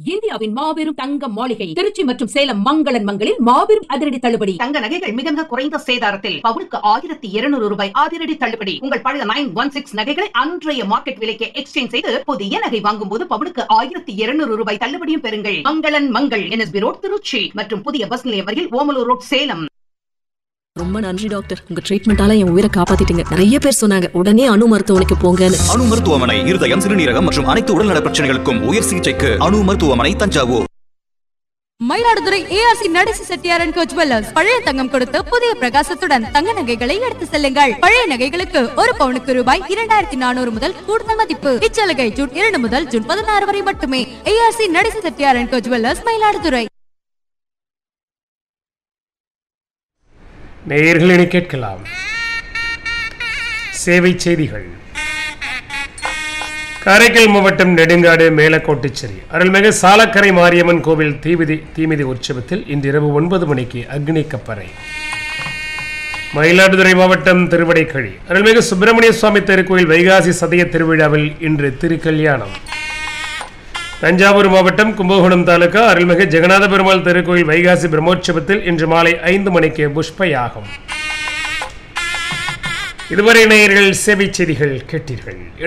இந்தியாவின் மாபெரும் தங்க மாளிகை திருச்சி மற்றும் சேலம் மங்களன் மங்களில் மாபெரும் அதிரடி தள்ளுபடி. தங்க நகைகள் மிக மிக குறைந்த சேதாரத்தில் பவுனுக்கு 1200 ரூபாய் அதிரடி தள்ளுபடி. உங்கள் பழைய 916 நகைகளை அன்றைய மார்க்கெட் விலைக்கு எக்ஸ்சேஞ்ச் செய்து புதிய நகை வாங்கும் போது பவுனுக்கு 1200 ரூபாய் தள்ளுபடியும் பெறுங்கள். மங்களன் மங்கள் NSB ரோட் திருச்சி மற்றும் புதிய பஸ் நிலையம் அருகில் ஓமலூர் ரோட் சேலம். ரொம்ப நன்றி டாக்டர், உங்க ட்ரீட்மெண்டால என் உயிரை காப்பாத்திட்டீங்க. நிறைய பேர் சொன்னாங்க உடனே அணு மருத்துவமனைக்கு போங்கன்னு. அணு மருத்துவமனை இருதயம், சிறுநீரகம் மற்றும் அனைத்து உடல்நல பிரச்சனைகளுக்கும் உயர் சிகிச்சைக்கு அணு மருத்துவமனை, Thanjavur. Mayiladuthurai ARC Natesa Chettiar and go jewellers பழைய தங்கம் கொடுத்து புதிய பிரகாசத்துடன் தங்க நகைகளை எடுத்து செல்லுங்கள். பழைய நகைகளுக்கு ஒரு பவுனுக்கு ரூபாய் 2400 முதல் கூடுதல் மதிப்பு. இச்சலுகை ஜூன் 2 முதல் ஜூன் 16 வரை மட்டுமே. ARC Natesa Chettiar and go jewellers, Mayiladuthurai. நேயர்களை கேட்கலாம் சேவை செய்திகள். காரைக்கால் மாவட்டம் நெடுங்காடு மேலக்கோட்டுச்சேரி அருள்மிகு சாலக்கரை மாரியம்மன் கோவில் தீமிதி உற்சவத்தில் இன்றிரவு 9 மணிக்கு அக்னி கப்பறை. மயிலாடுதுறை மாவட்டம் திருவடைக்கழி அருள்மிகு சுப்பிரமணிய சுவாமி திருக்கோயில் வைகாசி சதய திருவிழாவில் இன்று திருக்கல்யாணம். தஞ்சாவூர் மாவட்டம் கும்பகோணம் தாலுகா அருள்மிகு ஜெகநாத பெருமாள் திருக்கோயில் வைகாசி பிரம்மோற்சவத்தில் இன்று மாலை 5 மணிக்கு புஷ்பயாகம். இதுவரை நேயர்கள் சேவை செய்திகள் கேட்டீர்கள்.